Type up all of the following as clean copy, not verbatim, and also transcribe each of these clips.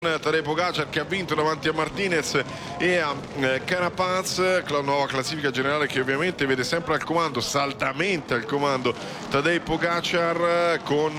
Tadej Pogacar che ha vinto davanti a Martinez e a Carapaz, la nuova classifica generale che ovviamente vede sempre al comando, saldamente al comando, Tadej Pogacar con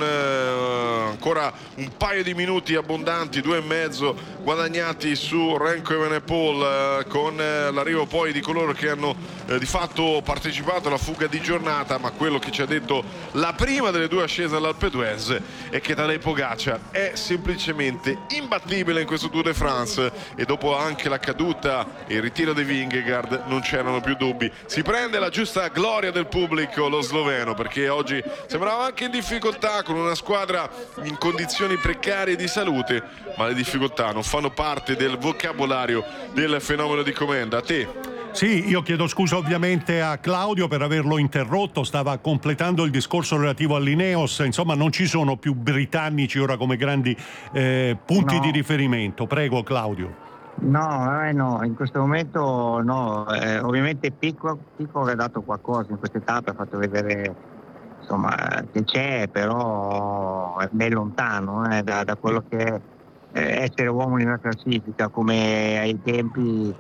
ancora un paio di minuti abbondanti, 2,5 guadagnati su Remco Evenepoel, con l'arrivo poi di coloro che hanno di fatto partecipato alla fuga di giornata. Ma quello che ci ha detto la prima delle due ascese all'Alpe d'Huez è che Tadej Pogacar è semplicemente imbattibile in questo Tour de France, e dopo anche la caduta e il ritiro di Vingegaard non c'erano più dubbi. Si prende la giusta gloria del pubblico lo sloveno, perché oggi sembrava anche in difficoltà con una squadra in condizioni precarie di salute, ma le difficoltà non fanno parte del vocabolario del fenomeno di Comenda. A te. Sì, io chiedo scusa ovviamente a Claudio per averlo interrotto, stava completando il discorso relativo all'Ineos. Insomma, non ci sono più britannici ora come grandi punti di riferimento. Prego Claudio. No, in questo momento no, ovviamente Picco ha dato qualcosa in questa tappa, ha fatto vedere insomma che c'è, però è ben lontano da quello che è essere uomo in una classifica come ai tempi.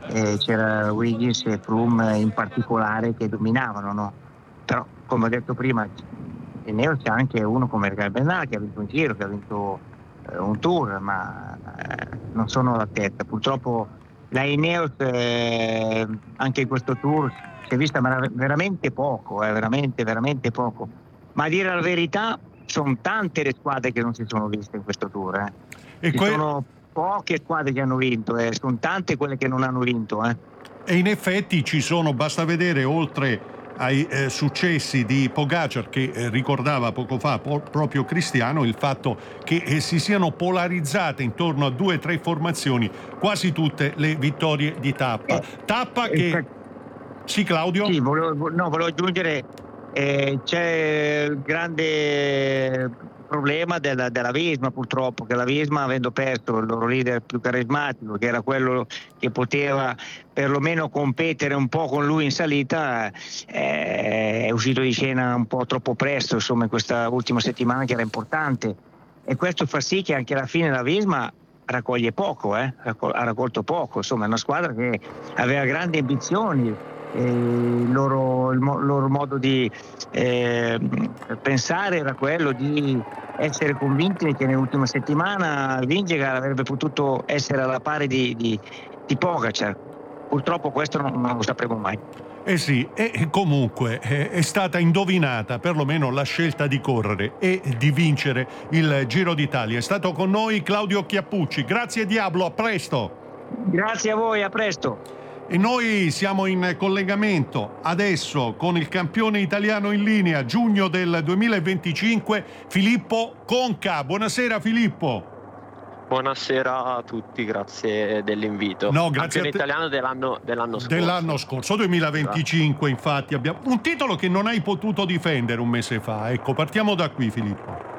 C'era Wiggins e Froome in particolare che dominavano, no? Però come ho detto prima, in Neo c'è anche uno come Ergal Bernal che ha vinto un giro, che ha vinto un tour, ma non sono alla testa. Purtroppo la Ineos anche in questo tour si è vista veramente poco, veramente poco. Ma a dire la verità, sono tante le squadre che non si sono viste in questo tour. Sono poche squadre che hanno vinto, sono tante quelle che non hanno vinto. E in effetti ci sono, basta vedere, oltre ai successi di Pogacar che ricordava poco fa proprio Cristiano, il fatto che si siano polarizzate intorno a 2 o 3 formazioni quasi tutte le vittorie di tappa. Sì, Claudio? Sì, volevo aggiungere, c'è il grande problema della Visma, purtroppo, che la Visma, avendo perso il loro leader più carismatico, che era quello che poteva perlomeno competere un po' con lui in salita, è uscito di scena un po' troppo presto, insomma, in questa ultima settimana che era importante, e questo fa sì che anche alla fine la Visma raccoglie poco, ha raccolto poco, insomma è una squadra che aveva grandi ambizioni. Il loro modo di pensare era quello di essere convinti che nell'ultima settimana Vingegaard avrebbe potuto essere alla pari di Pogacar. Purtroppo questo non lo sapremo mai. Sì, e comunque è stata indovinata perlomeno la scelta di correre e di vincere il Giro d'Italia. È stato con noi Claudio Chiappucci. Grazie Diablo, a presto. Grazie a voi, a presto. E noi siamo in collegamento adesso con il campione italiano in linea giugno del 2025, Filippo Conca. Buonasera Filippo. Buonasera a tutti, grazie dell'invito. No, grazie campione italiano dell'anno scorso. Dell'anno scorso, 2025, infatti abbiamo un titolo che non hai potuto difendere un mese fa. Ecco, partiamo da qui Filippo.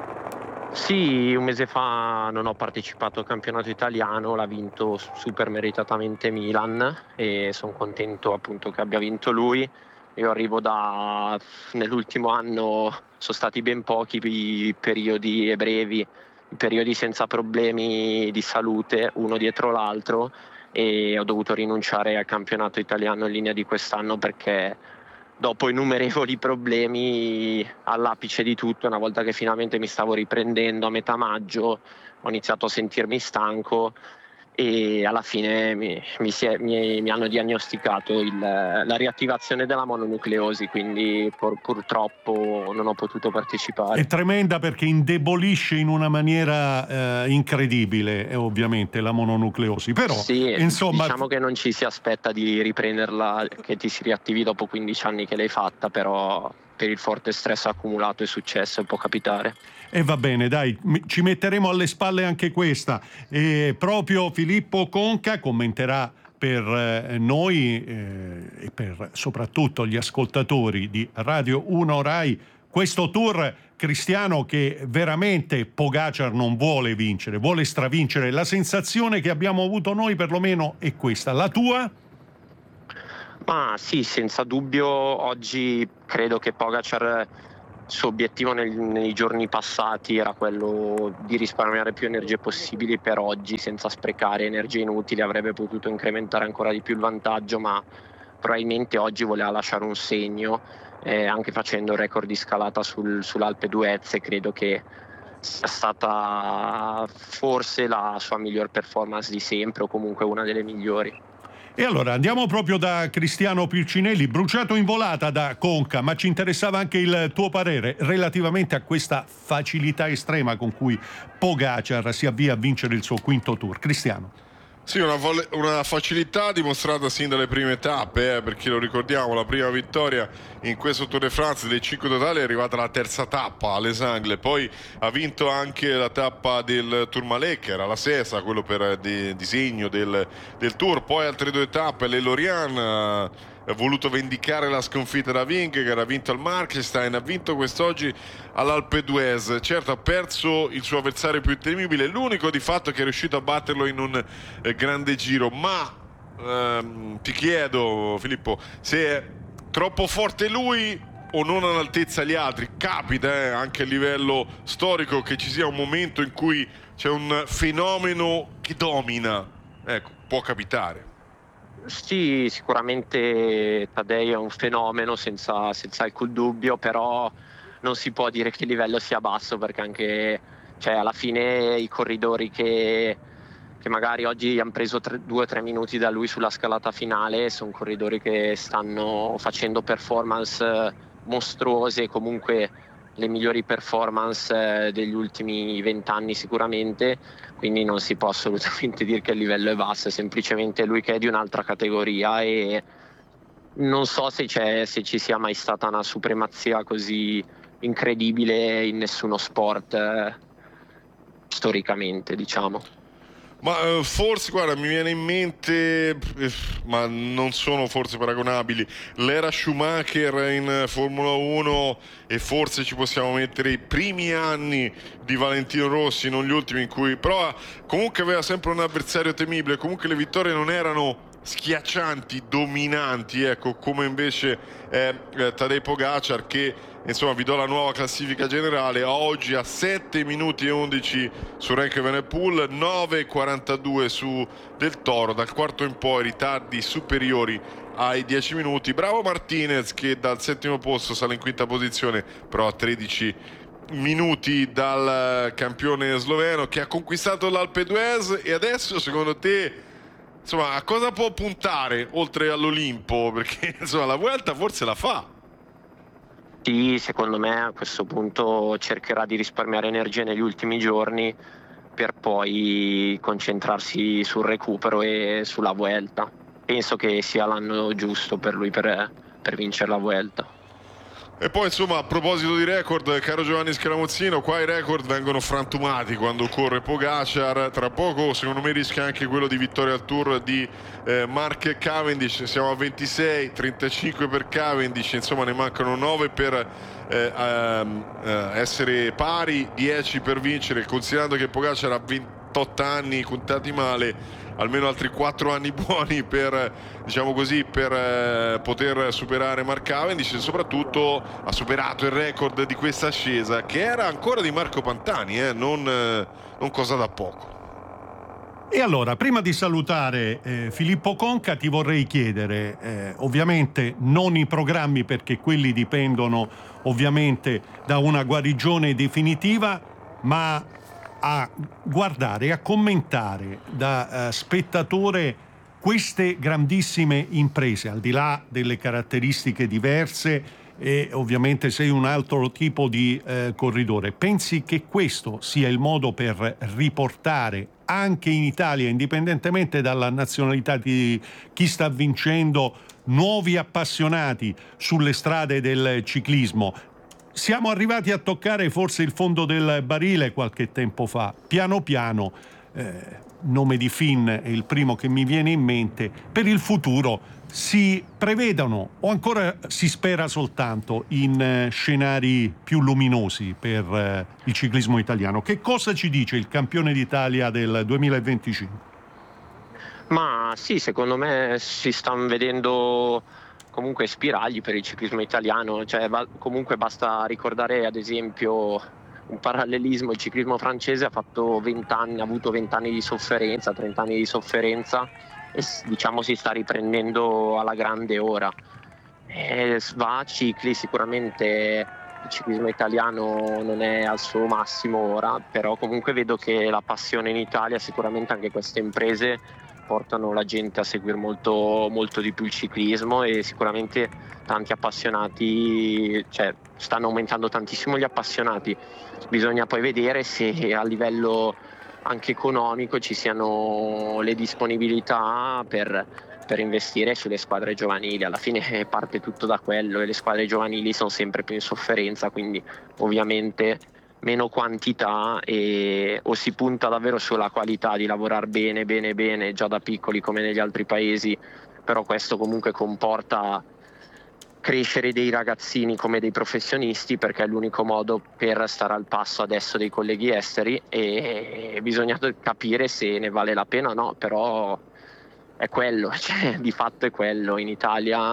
Sì, un mese fa non ho partecipato al campionato italiano, l'ha vinto super meritatamente Milan e sono contento appunto che abbia vinto lui. Io arrivo nell'ultimo anno sono stati ben pochi i periodi brevi, i periodi senza problemi di salute uno dietro l'altro, e ho dovuto rinunciare al campionato italiano in linea di quest'anno perché dopo innumerevoli problemi all'apice di tutto, una volta che finalmente mi stavo riprendendo a metà maggio, ho iniziato a sentirmi stanco e alla fine mi hanno diagnosticato la riattivazione della mononucleosi, quindi purtroppo non ho potuto partecipare. È tremenda perché indebolisce in una maniera incredibile, ovviamente, la mononucleosi, però sì, insomma, diciamo che non ci si aspetta di riprenderla, che ti si riattivi dopo 15 anni che l'hai fatta, però per il forte stress accumulato è successo e può capitare. E va bene, dai, ci metteremo alle spalle anche questa. E proprio Filippo Conca commenterà per noi e per soprattutto gli ascoltatori di Radio 1 Rai questo tour, Cristiano, che veramente Pogacar non vuole vincere, vuole stravincere. La sensazione che abbiamo avuto noi perlomeno è questa. La tua? Ma sì, senza dubbio oggi credo che Pogacar suo obiettivo nei giorni passati era quello di risparmiare più energie possibili per oggi, senza sprecare energie inutili. Avrebbe potuto incrementare ancora di più il vantaggio, ma probabilmente oggi voleva lasciare un segno, anche facendo il record di scalata sull'Alpe d'Huez. Credo che sia stata forse la sua miglior performance di sempre, o comunque una delle migliori. E allora andiamo proprio da Cristiano Pulcinelli, bruciato in volata da Conca, ma ci interessava anche il tuo parere relativamente a questa facilità estrema con cui Pogačar si avvia a vincere il suo quinto Tour. Cristiano. Sì, una facilità dimostrata sin dalle prime tappe, perché lo ricordiamo, la prima vittoria in questo Tour de France dei 5 totali è arrivata alla terza tappa a Les Angles, poi ha vinto anche la tappa del Tourmalet, che era la sesta, quello per disegno del Tour, poi altre 2 tappe, Le Lorient, ha voluto vendicare la sconfitta da Vingegaard, ha vinto al Markstein, ha vinto quest'oggi all'Alpe d'Huez. Certo, ha perso il suo avversario più temibile, l'unico di fatto che è riuscito a batterlo in un grande giro, ma ti chiedo, Filippo, se è troppo forte lui o non all'altezza gli altri. Capita anche a livello storico che ci sia un momento in cui c'è un fenomeno che domina, ecco, può capitare. Sì, sicuramente Tadej è un fenomeno senza alcun dubbio, però non si può dire che il livello sia basso, perché anche alla fine i corridori che magari oggi hanno preso 2 o 3 minuti da lui sulla scalata finale sono corridori che stanno facendo performance mostruose, comunque le migliori performance degli ultimi 20 anni sicuramente, quindi non si può assolutamente dire che il livello è basso, è semplicemente lui che è di un'altra categoria, e non so se ci sia mai stata una supremazia così incredibile in nessuno sport storicamente, diciamo. Ma forse, guarda, mi viene in mente, ma non sono forse paragonabili, l'era Schumacher in Formula 1, e forse ci possiamo mettere i primi anni di Valentino Rossi, non gli ultimi, in cui però comunque aveva sempre un avversario temibile, comunque le vittorie non erano schiaccianti, dominanti, ecco, come invece è Tadej Pogačar, che insomma vi do la nuova classifica generale, oggi a 7 minuti e 11 su Renko Evenepoel, 9,42 su Del Toro, dal quarto in poi ritardi superiori ai 10 minuti. Bravo Martinez, che dal settimo posto sale in quinta posizione, però a 13 minuti dal campione sloveno, che ha conquistato l'Alpe d'Huez. E adesso, secondo te, insomma, a cosa può puntare oltre all'Olimpo? Perché insomma la Vuelta forse la fa. Sì, secondo me a questo punto cercherà di risparmiare energia negli ultimi giorni per poi concentrarsi sul recupero e sulla Vuelta. Penso che sia l'anno giusto per lui per vincere la Vuelta. E poi insomma, a proposito di record, caro Giovanni Scaramuzzino, qua i record vengono frantumati quando corre Pogačar. Tra poco secondo me rischia anche quello di vittoria al Tour di Mark Cavendish. Siamo a 26, 35 per Cavendish, insomma ne mancano 9 per essere pari, 10 per vincere, considerando che Pogačar ha 28 anni contati male, almeno altri 4 anni buoni per, diciamo così, per poter superare Mark Cavendish, e soprattutto ha superato il record di questa ascesa, che era ancora di Marco Pantani, non cosa da poco. E allora, prima di salutare Filippo Conca, ti vorrei chiedere, ovviamente non i programmi, perché quelli dipendono ovviamente da una guarigione definitiva, ma a guardare e a commentare da spettatore queste grandissime imprese, al di là delle caratteristiche diverse, e ovviamente sei un altro tipo di corridore. Pensi che questo sia il modo per riportare anche in Italia, indipendentemente dalla nazionalità di chi sta vincendo, nuovi appassionati sulle strade del ciclismo? Siamo arrivati a toccare forse il fondo del barile qualche tempo fa. Piano piano, nome di Finn è il primo che mi viene in mente, per il futuro si prevedono, o ancora si spera soltanto, in scenari più luminosi per il ciclismo italiano. Che cosa ci dice il campione d'Italia del 2025? Ma sì, secondo me si stanno vedendo comunque spiragli per il ciclismo italiano, cioè comunque basta ricordare ad esempio un parallelismo: il ciclismo francese ha fatto 20 anni, ha avuto 20 anni di sofferenza, 30 anni di sofferenza, e diciamo si sta riprendendo alla grande ora. Va a cicli, sicuramente il ciclismo italiano non è al suo massimo ora, però comunque vedo che la passione in Italia, sicuramente anche queste imprese portano la gente a seguire molto, molto di più il ciclismo, e sicuramente tanti appassionati, cioè stanno aumentando tantissimo gli appassionati. Bisogna poi vedere se a livello anche economico ci siano le disponibilità per investire sulle squadre giovanili. Alla fine parte tutto da quello, e le squadre giovanili sono sempre più in sofferenza, quindi ovviamente meno quantità, o si punta davvero sulla qualità di lavorare bene già da piccoli come negli altri paesi, però questo comunque comporta crescere dei ragazzini come dei professionisti, perché è l'unico modo per stare al passo adesso dei colleghi esteri, e bisogna capire se ne vale la pena o no, però è quello, cioè, di fatto è quello. In Italia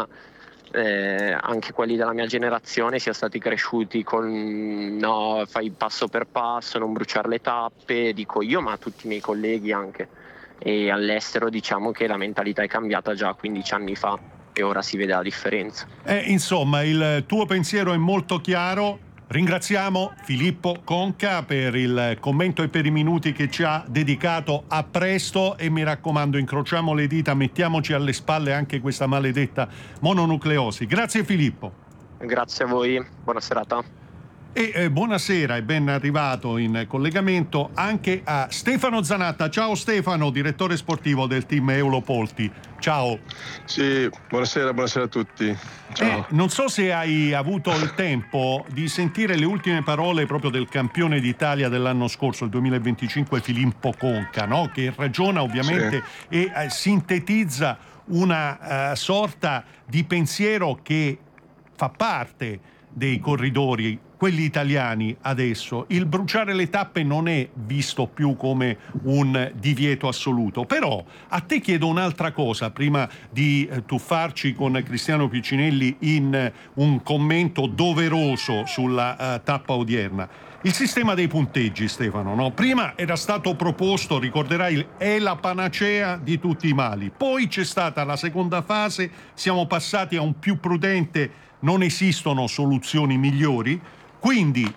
anche quelli della mia generazione siano stati cresciuti con no, fai passo per passo, non bruciare le tappe, dico io, ma tutti i miei colleghi anche, e all'estero diciamo che la mentalità è cambiata già 15 anni fa e ora si vede la differenza. Insomma, il tuo pensiero è molto chiaro. Ringraziamo Filippo Conca per il commento e per i minuti che ci ha dedicato. A presto, e mi raccomando, incrociamo le dita, mettiamoci alle spalle anche questa maledetta mononucleosi. Grazie Filippo. Grazie a voi, buona serata. E buonasera, e ben arrivato in collegamento anche a Stefano Zanatta. Ciao Stefano, direttore sportivo del team Eulopolti. Ciao. Sì, buonasera a tutti. Ciao. Non so se hai avuto il tempo di sentire le ultime parole proprio del campione d'Italia dell'anno scorso, il 2025, Filippo Conca, no? Che ragiona ovviamente e sintetizza una sorta di pensiero che fa parte dei corridori, quelli italiani adesso. Il bruciare le tappe non è visto più come un divieto assoluto. Però a te chiedo un'altra cosa prima di tuffarci con Cristiano Piccinelli in un commento doveroso sulla tappa odierna. Il sistema dei punteggi, Stefano, no? Prima era stato proposto, ricorderai, è la panacea di tutti i mali. Poi c'è stata la seconda fase, siamo passati a un più prudente, non esistono soluzioni migliori, quindi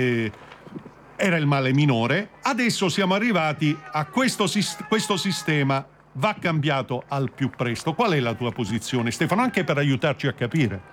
era il male minore. Adesso siamo arrivati a questo sistema, va cambiato al più presto. Qual è la tua posizione, Stefano, anche per aiutarci a capire?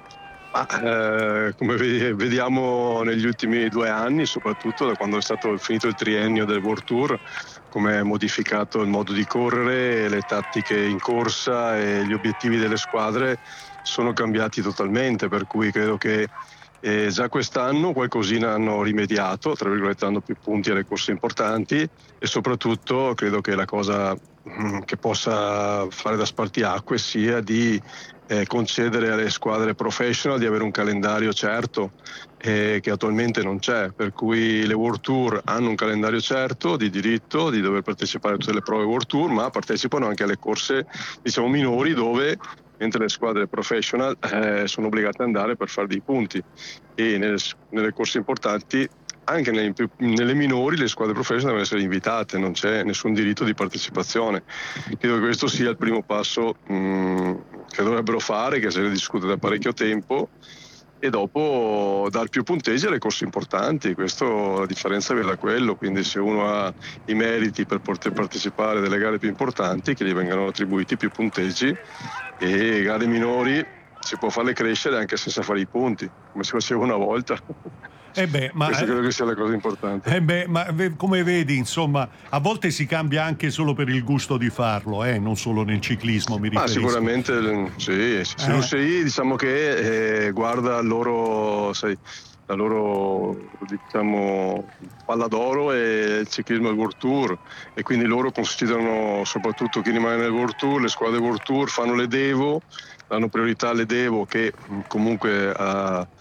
Come vediamo negli ultimi 2 anni, soprattutto da quando è stato finito il triennio del World Tour, come è modificato il modo di correre, le tattiche in corsa e gli obiettivi delle squadre sono cambiati totalmente, per cui credo che già quest'anno qualcosina hanno rimediato, tra virgolette dando più punti alle corse importanti, e soprattutto credo che la cosa che possa fare da spartiacque sia di concedere alle squadre professional di avere un calendario certo che attualmente non c'è, per cui le World Tour hanno un calendario certo di diritto di dover partecipare a tutte le prove World Tour, ma partecipano anche alle corse diciamo minori, dove mentre le squadre professional sono obbligate ad andare per fare dei punti, e nelle corse importanti anche nelle minori le squadre professional devono essere invitate, non c'è nessun diritto di partecipazione. Credo che questo sia il primo passo che dovrebbero fare, che se ne discute da parecchio tempo, e dopo dar più punteggi alle corse importanti. Questo, la differenza viene da quello, quindi se uno ha i meriti per poter partecipare delle gare più importanti, che gli vengano attribuiti più punteggi, e gare minori si può farle crescere anche senza fare i punti, come si faceva una volta. Questo credo che sia la cosa importante. Ma come vedi, insomma, a volte si cambia anche solo per il gusto di farlo, non solo nel ciclismo, mi riferisco. Sicuramente sì. Se lo sei, diciamo che guarda la loro diciamo palla d'oro e il ciclismo del World Tour, e quindi loro considerano, soprattutto chi rimane nel World Tour, le squadre World Tour fanno le Devo, danno priorità alle Devo, che comunque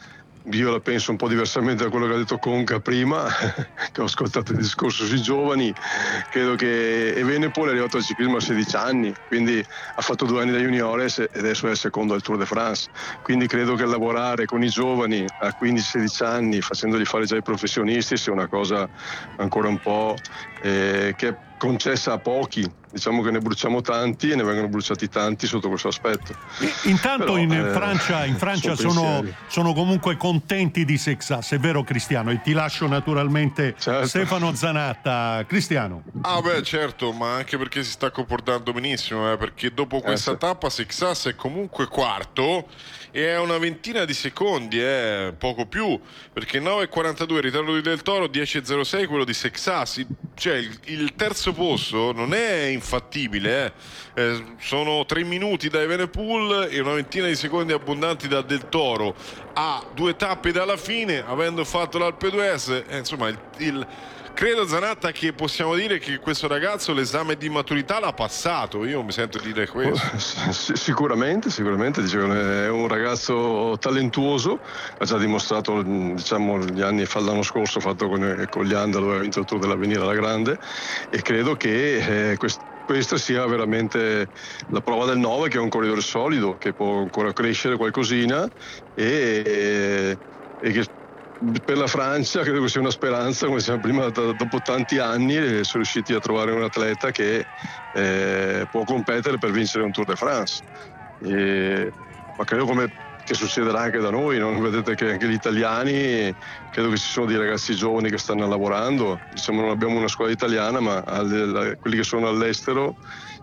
io la penso un po' diversamente da quello che ha detto Conca prima, che ho ascoltato il discorso sui giovani. Credo che Evenepoel è arrivato al ciclismo a 16 anni, quindi ha fatto 2 anni da juniores e adesso è il secondo al Tour de France. Quindi credo che lavorare con i giovani a 15-16 anni, facendoli fare già i professionisti, sia una cosa ancora un po' che è concessa a pochi. Diciamo che ne bruciamo tanti e ne vengono bruciati tanti sotto questo aspetto. Intanto però, in Francia sono comunque contenti di Sexas, è vero Cristiano? E ti lascio naturalmente Stefano Zanatta. Cristiano. Ah beh certo, ma anche perché si sta comportando benissimo, perché dopo questa tappa Sexas è comunque quarto e è una ventina di secondi, poco più, perché 9,42 il ritardo di Del Toro, 10,06 quello di Sexas, cioè il terzo posto non è infattibile, sono 3 minuti da Evenepoel e una ventina di secondi abbondanti da Del Toro a 2 tappe dalla fine, avendo fatto l'Alpe d'Huez, insomma credo Zanatta che possiamo dire che questo ragazzo l'esame di maturità l'ha passato, io mi sento dire questo. Sicuramente dicevo, è un ragazzo talentuoso, ha già dimostrato, diciamo, gli anni fa, l'anno scorso fatto con gli Anda, dove ha vinto il Tour dell'Avvenire alla grande, e credo che questa sia veramente la prova del 9, che è un corridore solido, che può ancora crescere qualcosina e che per la Francia credo che sia una speranza, come dicevamo prima, dopo tanti anni sono riusciti a trovare un atleta che può competere per vincere un Tour de France, ma credo che succederà anche da noi, no? Vedete che anche gli italiani, credo che ci sono dei ragazzi giovani che stanno lavorando, diciamo non abbiamo una squadra italiana, ma quelli che sono all'estero,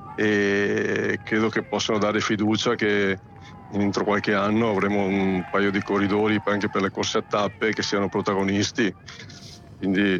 e credo che possano dare fiducia che entro qualche anno avremo un paio di corridori anche per le corse a tappe che siano protagonisti. Quindi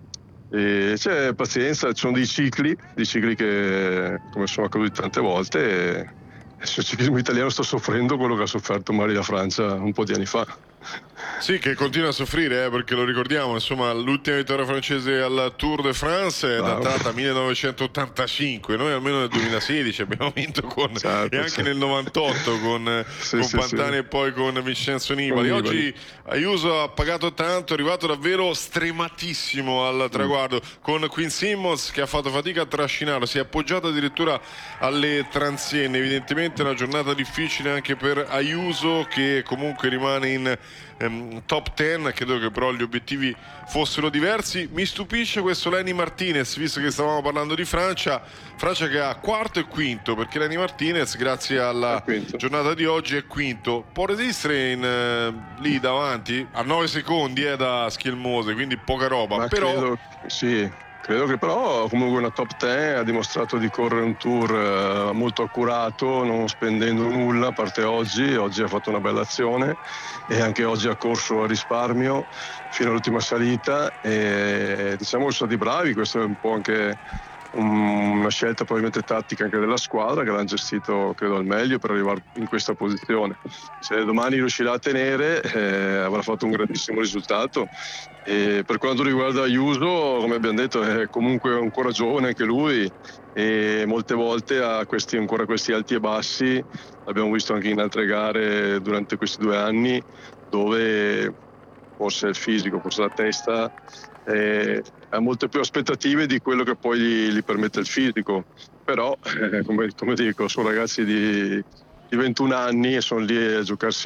c'è pazienza, ci sono dei cicli che, come sono accaduti tante volte, e il ciclismo italiano sta soffrendo quello che ha sofferto magari la Francia un po' di anni fa. Sì, che continua a soffrire, perché lo ricordiamo, insomma, l'ultima vittoria francese al Tour de France è datata 1985, noi almeno nel 2016 abbiamo vinto e anche nel 98 con Pantani e poi con Vincenzo Nibali. Oggi Ayuso ha pagato tanto, è arrivato davvero strematissimo al traguardo, con Quinn Simmons che ha fatto fatica a trascinarlo, si è appoggiato addirittura alle transienne. Evidentemente una giornata difficile anche per Ayuso, che comunque rimane in top 10. Credo che però gli obiettivi fossero diversi. Mi stupisce questo Lenny Martinez, visto che stavamo parlando di Francia che ha quarto e quinto, perché Lenny Martinez grazie alla giornata di oggi è quinto. Può resistere lì davanti a 9 secondi da Schielmose, quindi poca roba. Ma però credo che però comunque una top 10 ha dimostrato di correre un tour molto accurato, non spendendo nulla, a parte oggi ha fatto una bella azione e anche oggi ha corso a risparmio fino all'ultima salita, e diciamo che sono stati bravi. Questo è un po' anche una scelta probabilmente tattica anche della squadra, che l'hanno gestito credo al meglio per arrivare in questa posizione. Se domani riuscirà a tenere avrà fatto un grandissimo risultato. E per quanto riguarda Ayuso, come abbiamo detto, è comunque ancora giovane anche lui, e molte volte ha questi alti e bassi. L'abbiamo visto anche in altre gare durante questi 2 anni, dove forse il fisico, forse la testa ha molte più aspettative di quello che poi gli permette il fisico. Però come dico, sono ragazzi di 21 anni e sono lì a giocarsi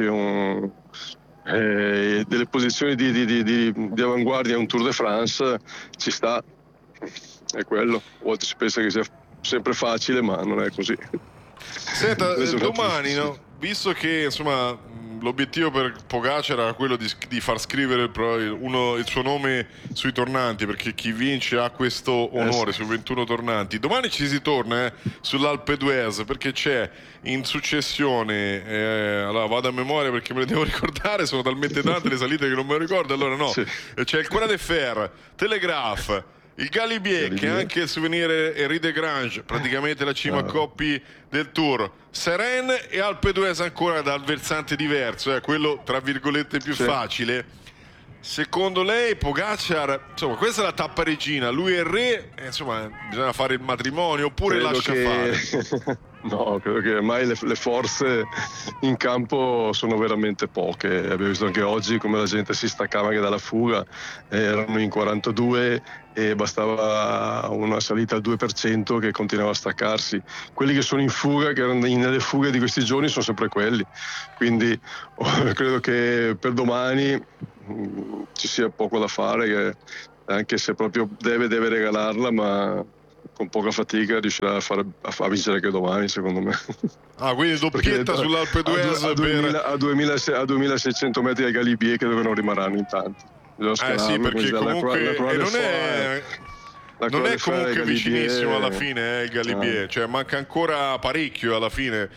delle posizioni di avanguardia in un Tour de France. Ci sta, è quello. A volte si pensa che sia sempre facile, ma non è così. Senta, domani, no? Visto che insomma l'obiettivo per Pogacar era quello di far scrivere il suo nome sui tornanti, perché chi vince ha questo onore su 21 tornanti. Domani ci si torna sull'Alpe d'Huez, perché c'è in successione, allora vado a memoria perché me le devo ricordare, sono talmente tante le salite che non me lo ricordo. Allora c'è il Croix de Fer, Telegraph, il Galibier, che è anche il souvenir Henri de Grange, praticamente la cima a coppi del Tour, Serene e Alpe d'Huez ancora dal versante diverso, quello tra virgolette più facile. Secondo lei Pogacar, insomma, questa è la tappa regina, lui è il re, insomma bisogna fare il matrimonio oppure credo lascia fare? No, credo che ormai le forze in campo sono veramente poche. Abbiamo visto anche oggi come la gente si staccava anche dalla fuga, erano in 42 e bastava una salita al 2% che continuava a staccarsi. Quelli che sono in fuga, che erano nelle fughe di questi giorni, sono sempre quelli. Quindi credo che per domani ci sia poco da fare, che anche se proprio deve regalarla, ma con poca fatica riuscirà a vincere anche domani, secondo me. Quindi doppietta sull'Alpe d'Huez a 2600 metri ai Galibier, che dove non rimarranno in tanti. Sì, perché comunque non è comunque vicinissimo alla fine il Galibier, cioè manca ancora parecchio alla fine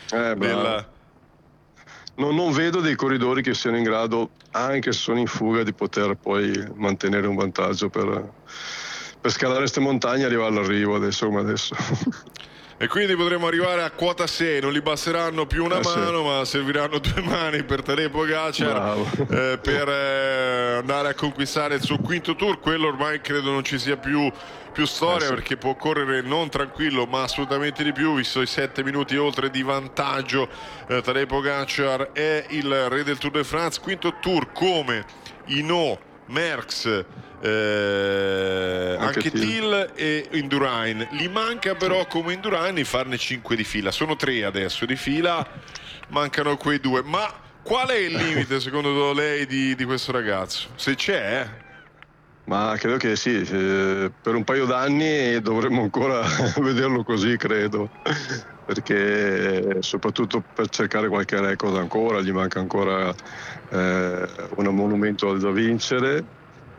Non vedo dei corridori che siano in grado, anche se sono in fuga, di poter poi mantenere un vantaggio per scalare queste montagne e arrivare all'arrivo adesso come adesso. E quindi potremo arrivare a quota 6, non gli basteranno più una mano, ma serviranno 2 mani per Tadej Pogačar per andare a conquistare il suo quinto tour. Quello ormai credo non ci sia più storia, perché può correre non tranquillo ma assolutamente di più, visto i 7 minuti oltre di vantaggio. Tadej Pogačar è il re del Tour de France, quinto tour come Hinault, Merckx, anche Thiel e Indurain. Gli manca però come Indurain di farne 5 di fila, sono 3 adesso di fila, mancano quei 2. Ma qual è il limite secondo lei di questo ragazzo, se c'è? Ma credo che sì, per un paio d'anni dovremmo ancora vederlo così, credo, perché soprattutto per cercare qualche record ancora, gli manca ancora un monumento da vincere.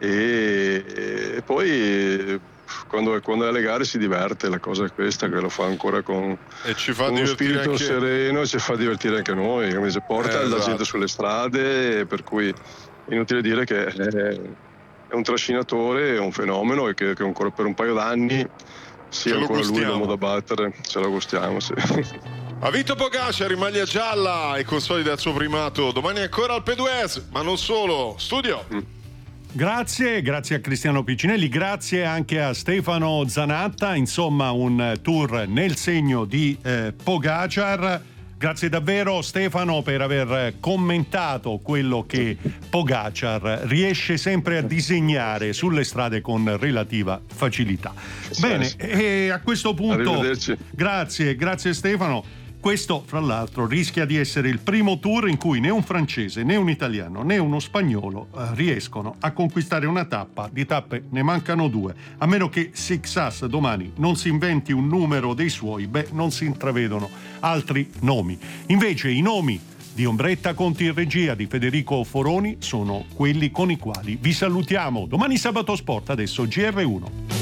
E poi quando è alle gare si diverte, la cosa è questa, che lo fa ancora con uno spirito anche sereno, ci fa divertire anche noi, come si porta la gente sulle strade, per cui è inutile dire che è un trascinatore, è un fenomeno, e che ancora per un paio d'anni sia ancora lui l'uomo da battere, ce lo gustiamo, sì. Ha vinto Pogačar in maglia gialla e consolida il suo primato. Domani ancora Alpe d'Huez, ma non solo. Studio. Grazie a Cristiano Piccinelli, grazie anche a Stefano Zanatta, insomma un tour nel segno di Pogačar. Grazie davvero Stefano per aver commentato quello che Pogačar riesce sempre a disegnare sulle strade con relativa facilità. Bene, e a questo punto grazie Stefano. Questo, fra l'altro, rischia di essere il primo tour in cui né un francese, né un italiano, né uno spagnolo riescono a conquistare una tappa. Di tappe ne mancano 2. A meno che Sixas domani non si inventi un numero dei suoi, non si intravedono altri nomi. Invece i nomi di Ombretta Conti in regia, di Federico Foroni, sono quelli con i quali vi salutiamo. Domani Sabato Sport, adesso GR1.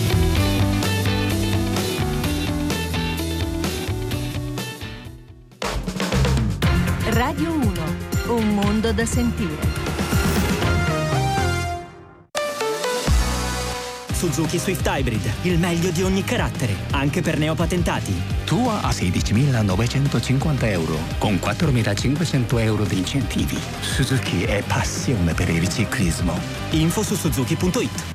Radio 1, un mondo da sentire. Suzuki Swift Hybrid, il meglio di ogni carattere, anche per neopatentati. Tua a 16.950 euro, con 4.500 euro di incentivi. Suzuki è passione per il ciclismo. Info su suzuki.it.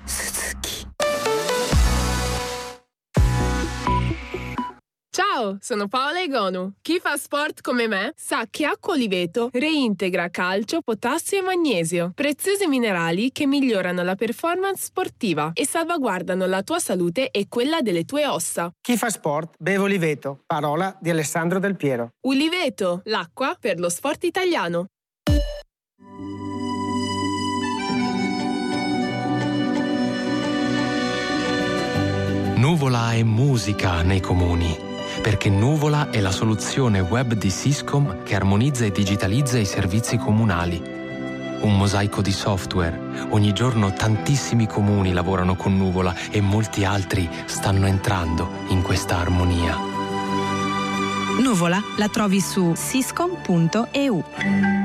Ciao, sono Paola Egonu. Chi fa sport come me sa che Acqua Oliveto reintegra calcio, potassio e magnesio, preziosi minerali che migliorano la performance sportiva e salvaguardano la tua salute e quella delle tue ossa. Chi fa sport beve Oliveto, parola di Alessandro Del Piero. Oliveto, l'acqua per lo sport italiano. Nuvola è musica nei comuni, perché Nuvola è la soluzione web di Syscom che armonizza e digitalizza i servizi comunali. Un mosaico di software. Ogni giorno tantissimi comuni lavorano con Nuvola e molti altri stanno entrando in questa armonia. Nuvola la trovi su syscom.eu.